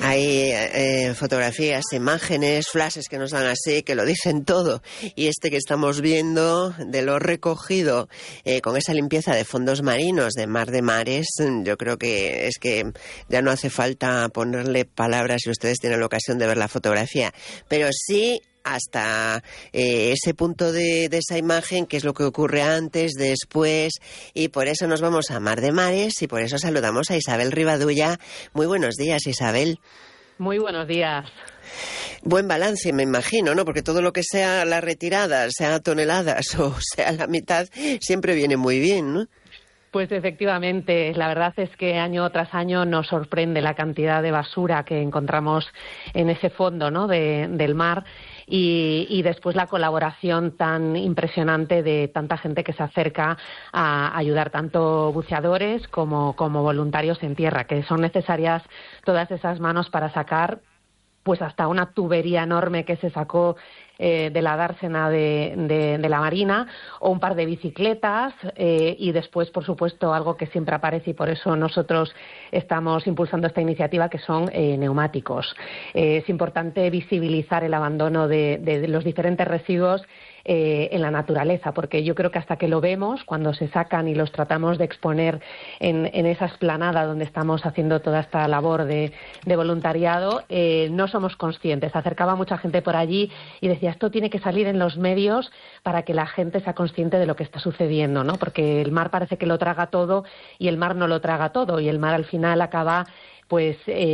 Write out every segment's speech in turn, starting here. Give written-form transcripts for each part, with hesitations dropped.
Hay fotografías, imágenes, flashes que nos dan así, que lo dicen todo. Y este que estamos viendo, de lo recogido con esa limpieza de fondos marinos de Mar de Mares, yo creo que es que ya no hace falta ponerle palabras si ustedes tienen la ocasión de ver la fotografía. Pero sí hasta ese punto de esa imagen, que es lo que ocurre antes, después, y por eso nos vamos a Mar de Mares y por eso saludamos a Isabel Rivadulla. Muy buenos días, Isabel. Muy buenos días. Buen balance, me imagino, ¿no? Porque todo lo que sea la retirada, sea toneladas o sea la mitad, siempre viene muy bien, ¿no? Pues efectivamente, la verdad es que año tras año nos sorprende la cantidad de basura que encontramos en ese fondo, ¿no?, del mar. Y después la colaboración tan impresionante de tanta gente que se acerca a ayudar, tanto buceadores como voluntarios en tierra, que son necesarias todas esas manos para sacar pues hasta una tubería enorme que se sacó de la dársena de la Marina, o un par de bicicletas, y después, por supuesto, algo que siempre aparece, y por eso nosotros estamos impulsando esta iniciativa, que son neumáticos. Es importante visibilizar el abandono de los diferentes residuos en la naturaleza, porque yo creo que hasta que lo vemos, cuando se sacan y los tratamos de exponer en esa explanada donde estamos haciendo toda esta labor de voluntariado, no somos conscientes. Se acercaba mucha gente por allí y decía, esto tiene que salir en los medios para que la gente sea consciente de lo que está sucediendo, ¿no? Porque el mar parece que lo traga todo y el mar no lo traga todo, y el mar al final acaba pues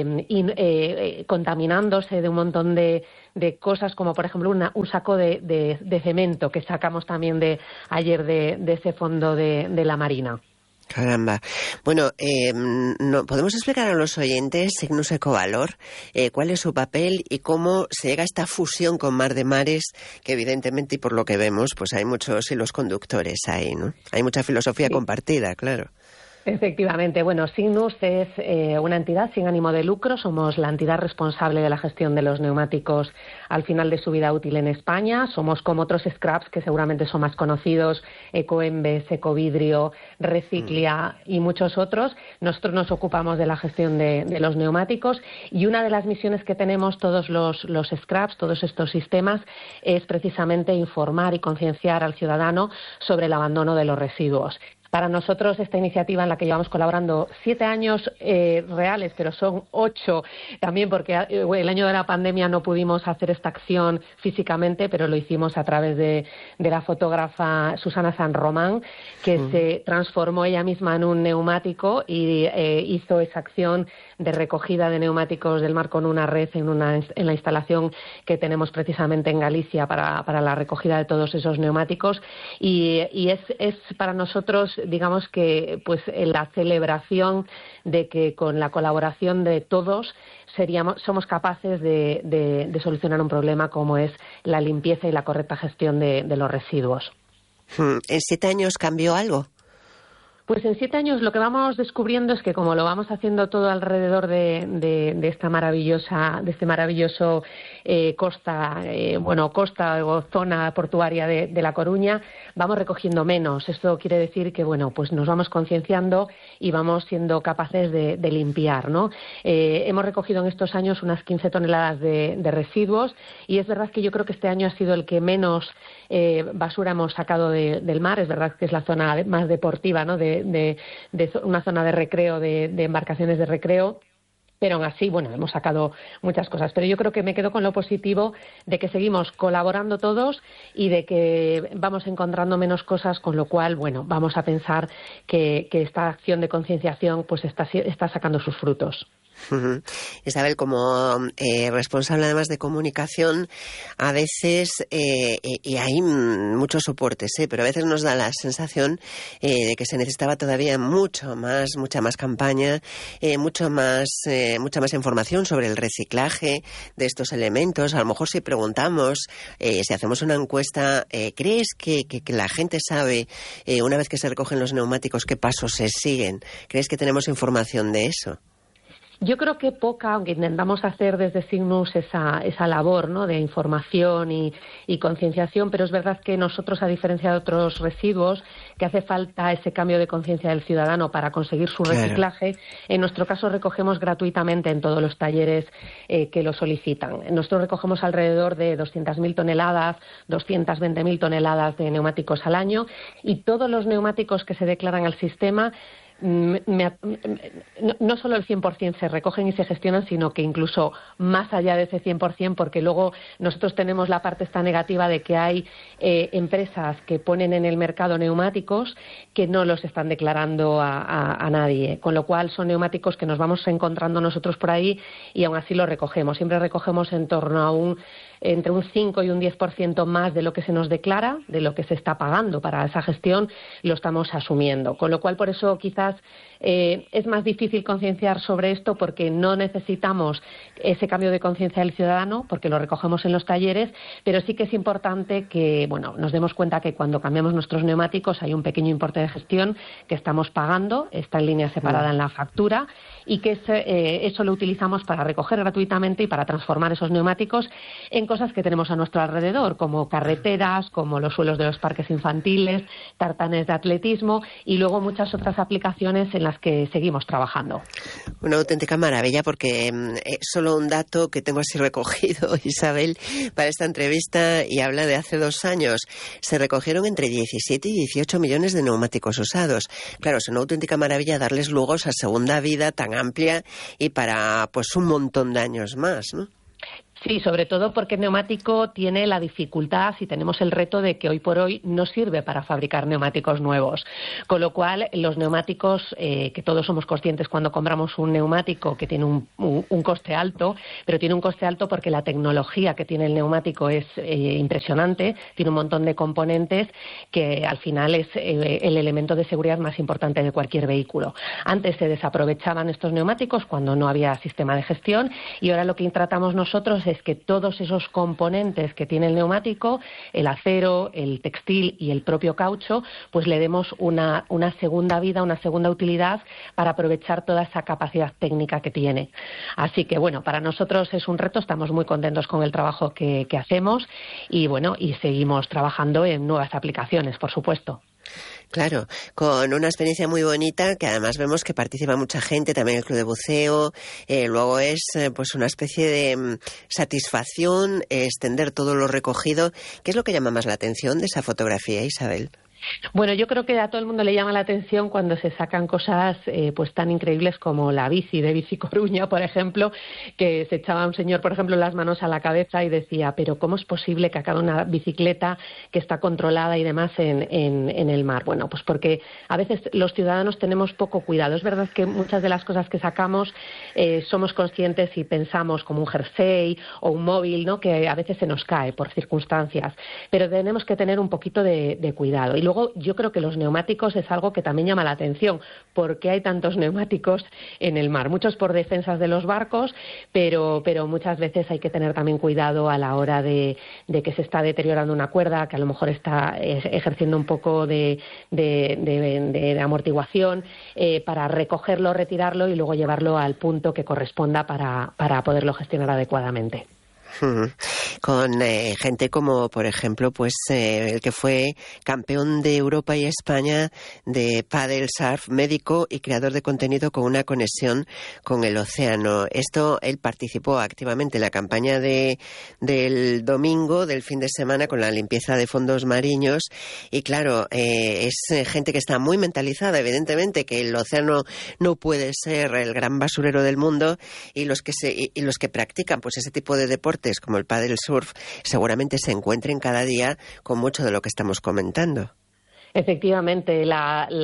contaminándose de un montón de cosas, como por ejemplo un saco de cemento que sacamos también ayer de ese fondo de la Marina. Caramba. Bueno, ¿podemos explicar a los oyentes, Cygnus Ecovalor, cuál es su papel y cómo se llega a esta fusión con Mar de Mares, que evidentemente, y por lo que vemos, pues hay muchos hilos conductores ahí, ¿no? Hay mucha filosofía compartida, claro. Efectivamente. Bueno, Cygnus es una entidad sin ánimo de lucro. Somos la entidad responsable de la gestión de los neumáticos al final de su vida útil en España. Somos como otros scraps que seguramente son más conocidos, Ecoembes, Ecovidrio, Reciclia y muchos otros. Nosotros nos ocupamos de la gestión de los neumáticos, y una de las misiones que tenemos todos los scraps, todos estos sistemas, es precisamente informar y concienciar al ciudadano sobre el abandono de los residuos. Para nosotros, esta iniciativa, en la que llevamos colaborando 7 años reales, pero son 8 también, porque el año de la pandemia no pudimos hacer esta acción físicamente, pero lo hicimos a través de la fotógrafa Susana San Román, que se transformó ella misma en un neumático y hizo esa acción de recogida de neumáticos del mar con una red en la instalación que tenemos precisamente en Galicia para la recogida de todos esos neumáticos, y es para nosotros, digamos que pues la celebración de que con la colaboración de todos somos capaces de solucionar un problema como es la limpieza y la correcta gestión de los residuos. ¿En 7 años cambió algo? Pues en 7 años lo que vamos descubriendo es que, como lo vamos haciendo todo alrededor de este maravilloso costa o zona portuaria de La Coruña, vamos recogiendo menos. Esto quiere decir que, bueno, pues nos vamos concienciando y vamos siendo capaces de limpiar, ¿no? Hemos recogido en estos años unas 15 toneladas de residuos, y es verdad que yo creo que este año ha sido el que menos basura hemos sacado del mar. Es verdad que es la zona más deportiva, ¿no?, de una zona de recreo, de embarcaciones de recreo, pero aún así, bueno, hemos sacado muchas cosas. Pero yo creo que me quedo con lo positivo de que seguimos colaborando todos y de que vamos encontrando menos cosas, con lo cual, bueno, vamos a pensar que esta acción de concienciación pues está sacando sus frutos. Isabel, como responsable además de comunicación, a veces, y hay muchos soportes, pero a veces nos da la sensación de que se necesitaba todavía mucha más campaña, mucha más información sobre el reciclaje de estos elementos. A lo mejor si preguntamos, si hacemos una encuesta, ¿crees que la gente sabe, una vez que se recogen los neumáticos, qué pasos se siguen? ¿Crees que tenemos información de eso? Yo creo que poca, aunque intentamos hacer desde Cygnus esa labor, ¿no?, de información y concienciación, pero es verdad que nosotros, a diferencia de otros residuos que hace falta ese cambio de conciencia del ciudadano para conseguir su reciclaje. En nuestro caso recogemos gratuitamente en todos los talleres que lo solicitan. Nosotros recogemos alrededor de 200.000 toneladas, 220.000 toneladas de neumáticos al año, y todos los neumáticos que se declaran al sistema no solo el 100% se recogen y se gestionan, sino que incluso más allá de ese 100%, porque luego nosotros tenemos la parte esta negativa de que hay empresas que ponen en el mercado neumáticos que no los están declarando a nadie, con lo cual son neumáticos que nos vamos encontrando nosotros por ahí y aún así los recogemos. Siempre recogemos en torno a entre un 5 y un 10% más de lo que se nos declara, de lo que se está pagando para esa gestión, lo estamos asumiendo. Con lo cual, por eso quizás es más difícil concienciar sobre esto, porque no necesitamos ese cambio de conciencia del ciudadano, porque lo recogemos en los talleres, pero sí que es importante que nos demos cuenta que cuando cambiamos nuestros neumáticos hay un pequeño importe de gestión que estamos pagando, está en línea separada en la factura, y que eso lo utilizamos para recoger gratuitamente y para transformar esos neumáticos en cosas que tenemos a nuestro alrededor, como carreteras, como los suelos de los parques infantiles, tartanes de atletismo y luego muchas otras aplicaciones en las que seguimos trabajando. Una auténtica maravilla, porque solo un dato que tengo así recogido, Isabel, para esta entrevista, y habla de hace 2 años. Se recogieron entre 17 y 18 millones de neumáticos usados. Claro, es una auténtica maravilla darles luego esa segunda vida tan amplia y para un montón de años más, ¿no? Sí, sobre todo porque el neumático tiene la dificultad, si tenemos el reto de que hoy por hoy no sirve para fabricar neumáticos nuevos. Con lo cual, los neumáticos, que todos somos conscientes cuando compramos un neumático que tiene un coste alto, pero tiene un coste alto porque la tecnología que tiene el neumático es impresionante, tiene un montón de componentes que al final es el elemento de seguridad más importante de cualquier vehículo. Antes se desaprovechaban estos neumáticos cuando no había sistema de gestión, y ahora lo que tratamos nosotros es que todos esos componentes que tiene el neumático, el acero, el textil y el propio caucho, pues le demos una segunda vida, una segunda utilidad para aprovechar toda esa capacidad técnica que tiene. Así que para nosotros es un reto, estamos muy contentos con el trabajo que hacemos y seguimos trabajando en nuevas aplicaciones, por supuesto. Claro, con una experiencia muy bonita, que además vemos que participa mucha gente, también el Club de Buceo, luego es una especie de satisfacción extender todo lo recogido. ¿Qué es lo que llama más la atención de esa fotografía, Isabel? Bueno, yo creo que a todo el mundo le llama la atención cuando se sacan cosas tan increíbles como la bici de Bici Coruña, por ejemplo, que se echaba un señor, por ejemplo, las manos a la cabeza y decía, pero ¿cómo es posible que acabe una bicicleta que está controlada y demás en el mar? Bueno, pues porque a veces los ciudadanos tenemos poco cuidado. Es verdad que muchas de las cosas que sacamos somos conscientes y pensamos como un jersey o un móvil, ¿no?, que a veces se nos cae por circunstancias, pero tenemos que tener un poquito de cuidado. Y luego yo creo que los neumáticos es algo que también llama la atención. ¿Por qué hay tantos neumáticos en el mar? Muchos por defensas de los barcos, pero muchas veces hay que tener también cuidado a la hora de que se está deteriorando una cuerda, que a lo mejor está ejerciendo un poco de amortiguación, para recogerlo, retirarlo y luego llevarlo al punto que corresponda para poderlo gestionar adecuadamente. Con gente como, por ejemplo, el que fue campeón de Europa y España de pádel surf, médico y creador de contenido con una conexión con el océano. Él participó activamente en la campaña del domingo, del fin de semana, con la limpieza de fondos marinos, y claro, es gente que está muy mentalizada, evidentemente, que el océano no puede ser el gran basurero del mundo, y los que practican ese tipo de deportes como el pádel surf seguramente se encuentren cada día con mucho de lo que estamos comentando. Efectivamente, el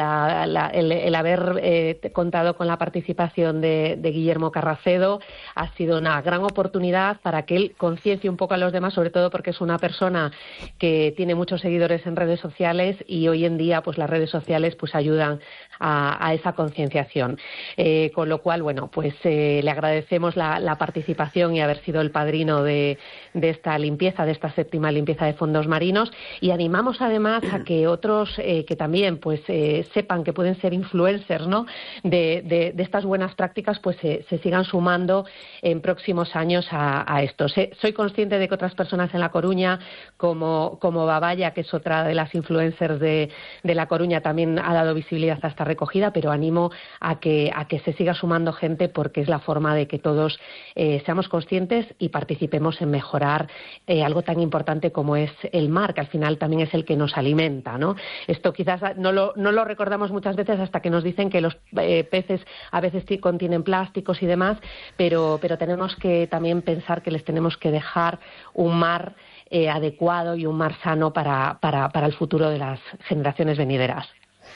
haber contado con la participación de Guillermo Carracedo ha sido una gran oportunidad para que él conciencie un poco a los demás, sobre todo porque es una persona que tiene muchos seguidores en redes sociales y hoy en día las redes sociales ayudan a esa concienciación. Con lo cual, le agradecemos la participación y haber sido el padrino de esta limpieza, de esta 7ª limpieza de fondos marinos, y animamos además a que otros que también pues sepan que pueden ser influencers, ¿no?, de estas buenas prácticas, pues se sigan sumando en próximos años a esto. Soy consciente de que otras personas en La Coruña, como Babaya, que es otra de las influencers de La Coruña, también ha dado visibilidad a esta recogida, pero animo a que se siga sumando gente, porque es la forma de que todos seamos conscientes y participemos en mejorar algo tan importante como es el mar, que al final también es el que nos alimenta, ¿no? Esto quizás no lo recordamos muchas veces hasta que nos dicen que los peces a veces contienen plásticos y demás, pero tenemos que también pensar que les tenemos que dejar un mar adecuado y un mar sano para el futuro de las generaciones venideras.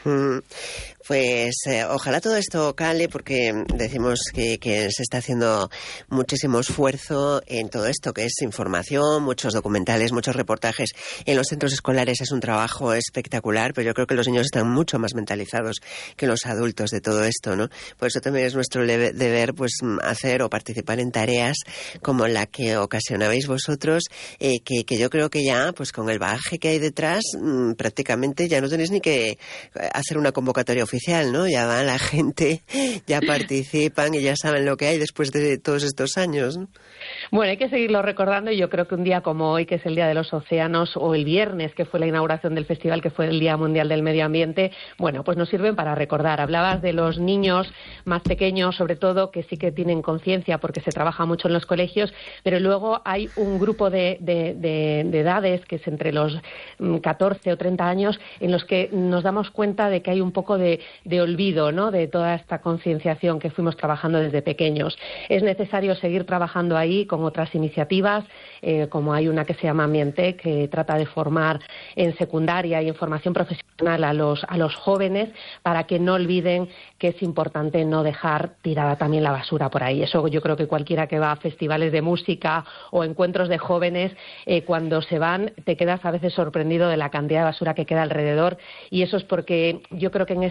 Pues ojalá todo esto cale, porque decimos que se está haciendo muchísimo esfuerzo en todo esto, que es información, muchos documentales, muchos reportajes en los centros escolares. Es un trabajo espectacular, pero yo creo que los niños están mucho más mentalizados que los adultos de todo esto, ¿no? Por eso también es nuestro deber pues hacer o participar en tareas como la que ocasionabais vosotros, que yo creo que ya pues con el bagaje que hay detrás prácticamente ya no tenéis ni que hacer una convocatoria oficial, ¿no? Ya va la gente, ya participan y ya saben lo que hay después de todos estos años, ¿no? Bueno, hay que seguirlo recordando, y yo creo que un día como hoy, que es el Día de los Océanos, o el viernes, que fue la inauguración del festival, que fue el Día Mundial del Medio Ambiente, bueno, pues nos sirven para recordar. Hablabas de los niños más pequeños, sobre todo, que sí que tienen conciencia porque se trabaja mucho en los colegios, pero luego hay un grupo de edades, que es entre los 14 o 30 años, en los que nos damos cuenta de que hay un poco de olvido, ¿no?, de toda esta concienciación que fuimos trabajando desde pequeños. Es necesario seguir trabajando ahí con otras iniciativas, como hay una que se llama Ambientec, que trata de formar en secundaria y en formación profesional a los jóvenes, para que no olviden que es importante no dejar tirada también la basura por ahí. Eso yo creo que cualquiera que va a festivales de música o encuentros de jóvenes, cuando se van, te quedas a veces sorprendido de la cantidad de basura que queda alrededor, y eso es porque yo creo que en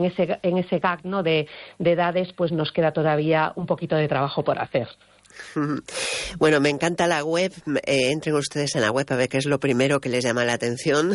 ese gag, ¿no?, de edades, pues nos queda todavía un poquito de trabajo por hacer. Bueno, me encanta la web. Entren ustedes en la web a ver qué es lo primero que les llama la atención,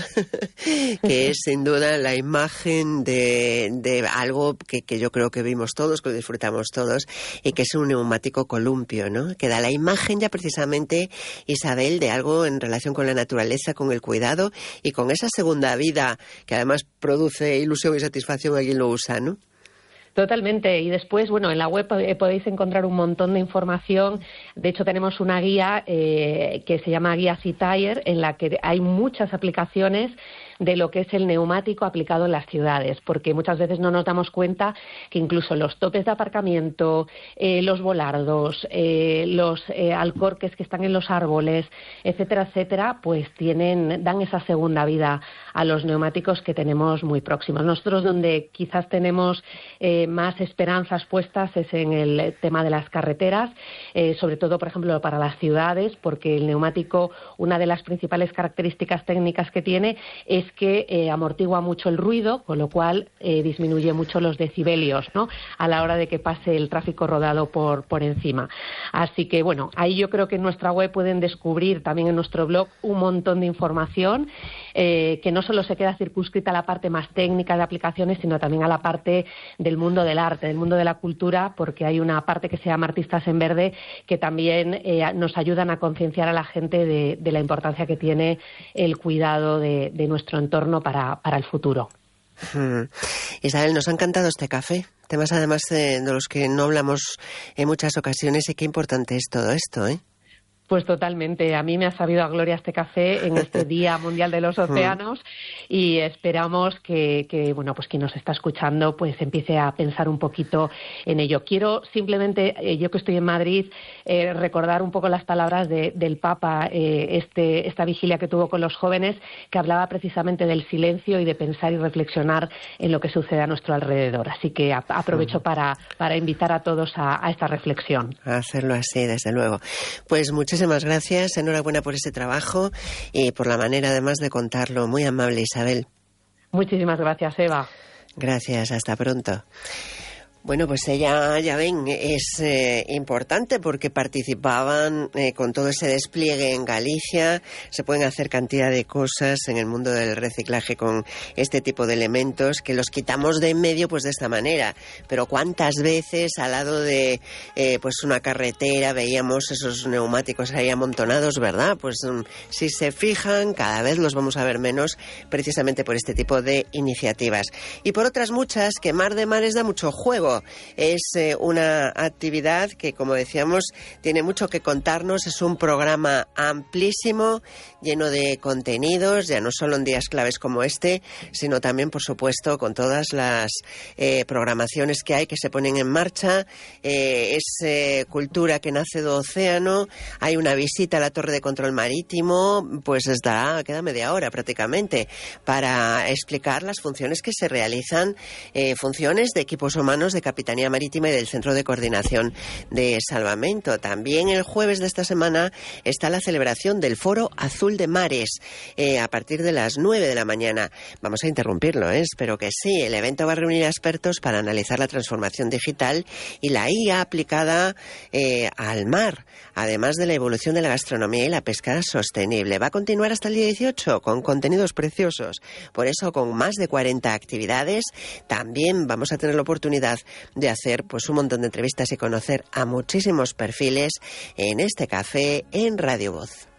que es sin duda la imagen de algo que yo creo que vimos todos, que lo disfrutamos todos, y que es un neumático columpio, ¿no? Que da la imagen ya precisamente, Isabel, de algo en relación con la naturaleza, con el cuidado y con esa segunda vida que además produce ilusión y satisfacción a quien lo usa, ¿no? Totalmente. Y después, bueno, en la web podéis encontrar un montón de información. De hecho, tenemos una guía que se llama Guía Seatire, en la que hay muchas aplicaciones de lo que es el neumático aplicado en las ciudades, porque muchas veces no nos damos cuenta que incluso los topes de aparcamiento, los volardos, los alcorques que están en los árboles, etcétera, etcétera, pues dan esa segunda vida a los neumáticos que tenemos muy próximos. Nosotros, donde quizás tenemos más esperanzas puestas, es en el tema de las carreteras, sobre todo, por ejemplo, para las ciudades, porque el neumático, una de las principales características técnicas que tiene es que amortigua mucho el ruido, con lo cual disminuye mucho los decibelios, ¿no?, a la hora de que pase el tráfico rodado por encima. Así que, bueno, ahí yo creo que en nuestra web pueden descubrir, también en nuestro blog, un montón de información que no solo se queda circunscrita a la parte más técnica de aplicaciones, sino también a la parte del mundo del arte, del mundo de la cultura, porque hay una parte que se llama Artistas en Verde, que también nos ayudan a concienciar a la gente de la importancia que tiene el cuidado de nuestro entorno para el futuro. Isabel, nos ha encantado este café. Temas además de los que no hablamos en muchas ocasiones, y qué importante es todo esto, ¿eh? Pues totalmente. A mí me ha sabido a gloria este café en este Día Mundial de los Océanos, y esperamos que bueno, pues quien nos está escuchando pues empiece a pensar un poquito en ello. Quiero simplemente, yo que estoy en Madrid, recordar un poco las palabras del Papa, esta vigilia que tuvo con los jóvenes, que hablaba precisamente del silencio y de pensar y reflexionar en lo que sucede a nuestro alrededor. Así que aprovecho para invitar a todos a esta reflexión. A hacerlo así, desde luego. Pues muchísimas gracias, enhorabuena por este trabajo y por la manera además de contarlo. Muy amable, Isabel. Muchísimas gracias, Eva. Gracias, hasta pronto. Bueno, pues ella, ya ven, es importante porque participaban con todo ese despliegue en Galicia. Se pueden hacer cantidad de cosas en el mundo del reciclaje con este tipo de elementos que los quitamos de en medio pues de esta manera. Pero cuántas veces al lado de pues una carretera veíamos esos neumáticos ahí amontonados, ¿verdad? Pues si se fijan, cada vez los vamos a ver menos precisamente por este tipo de iniciativas. Y por otras muchas que Mar de Mares da mucho juego. Es una actividad que, como decíamos, tiene mucho que contarnos. Es un programa amplísimo, lleno de contenidos, ya no solo en días claves como este, sino también, por supuesto, con todas las programaciones que hay, que se ponen en marcha. Es cultura que nace do océano. Hay una visita a la Torre de Control Marítimo, pues queda media hora prácticamente, para explicar las funciones que se realizan, funciones de equipos humanos de Capitanía Marítima y del Centro de Coordinación de Salvamento. También el jueves de esta semana está la celebración del Foro Azul de Mares, a partir de las 9 de la mañana. Vamos a interrumpirlo, espero que sí. El evento va a reunir a expertos para analizar la transformación digital y la IA aplicada al mar, además de la evolución de la gastronomía y la pesca sostenible. Va a continuar hasta el día 18 con contenidos preciosos. Por eso, con más de 40 actividades, también vamos a tener la oportunidad de hacer pues un montón de entrevistas y conocer a muchísimos perfiles en este café en Radio Voz.